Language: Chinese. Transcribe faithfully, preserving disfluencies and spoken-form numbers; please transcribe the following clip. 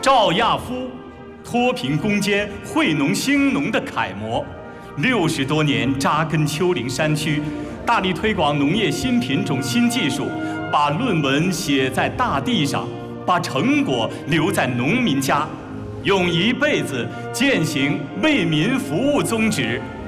赵亚夫，脱贫攻坚、惠农兴农的楷模，六十多年扎根丘陵山区，大力推广农业新品种、新技术，把论文写在大地上，把成果留在农民家，用一辈子践行为民服务宗旨，